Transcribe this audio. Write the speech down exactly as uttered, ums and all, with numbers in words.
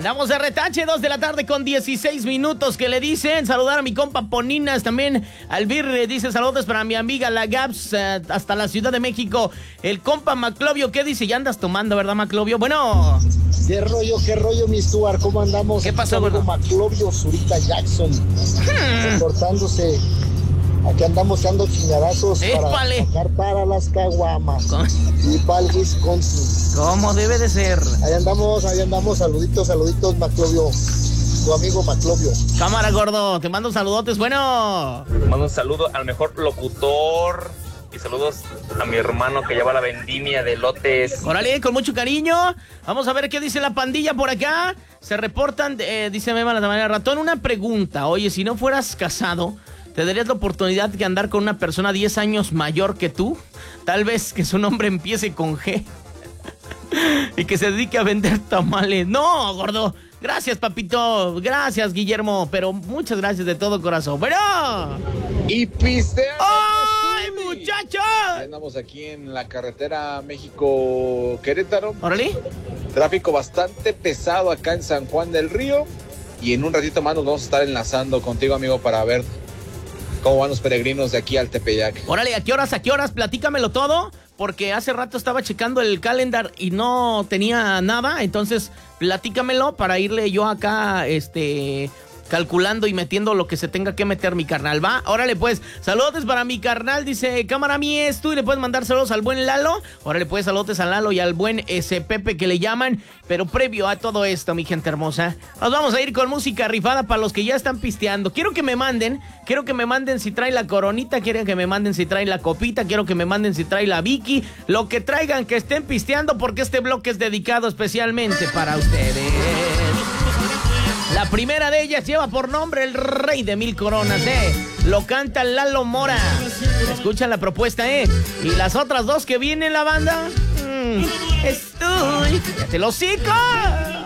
Andamos de retache, dos de la tarde con dieciséis minutos. Que le dicen saludar a mi compa Poninas, también al Birre, dice saludos para mi amiga la Gaps, eh, hasta la Ciudad de México. El compa Maclovio, ¿qué dice? Ya andas tomando, ¿verdad, Maclovio? Bueno. ¿Qué rollo, qué rollo, mi Stuart? ¿Cómo andamos? ¿Qué pasó, gordo? Maclovio Zurita Jackson, hmm. reportándose. Aquí andamos dando chingadazos ¡Épale! Para sacar para las caguamas y para el Wisconsin. ¿Cómo debe de ser? Ahí andamos, ahí andamos. Saluditos, saluditos, Maclovio. Tu amigo Maclovio. Cámara, gordo. Te mando saludotes. Bueno. Te mando un saludo al mejor locutor. Y saludos a mi hermano que lleva la vendimia de lotes. Órale, con mucho cariño. Vamos a ver qué dice la pandilla por acá. Se reportan, eh, dice Mema la manera ratón, una pregunta. Oye, si no fueras casado, ¿te darías la oportunidad de andar con una persona diez años mayor que tú? Tal vez que su nombre empiece con G y que se dedique a vender tamales. No, gordo. Gracias, papito. Gracias, Guillermo. Pero muchas gracias de todo corazón. Bueno. Y pistea. ¡Ay, muchachos! Andamos aquí en la carretera México-Querétaro. Órale. Tráfico bastante pesado acá en San Juan del Río. Y en un ratito más nos vamos a estar enlazando contigo, amigo, para ver cómo van los peregrinos de aquí al Tepeyac. Órale, ¿a qué horas, a qué horas? Platícamelo todo, porque hace rato estaba checando el calendar y no tenía nada, entonces platícamelo para irle yo acá, este... calculando y metiendo lo que se tenga que meter mi carnal, ¿va? Órale, pues, saludos para mi carnal, dice, cámara mi es tú, y le puedes mandar saludos al buen Lalo. Órale, pues, saludos a Lalo y al buen ese Pepe que le llaman. Pero previo a todo esto, mi gente hermosa, nos vamos a ir con música rifada para los que ya están pisteando. Quiero que me manden, quiero que me manden si traen la coronita, quiero que me manden si traen la copita, quiero que me manden si traen la Vicky, lo que traigan que estén pisteando, porque este bloque es dedicado especialmente para ustedes. La primera de ellas lleva por nombre El Rey de Mil Coronas, ¿eh? Lo canta Lalo Mora. Escuchan la propuesta, ¿eh? Y las otras dos que vienen la banda, mmm, estoy... ¡Ya te lo hocico!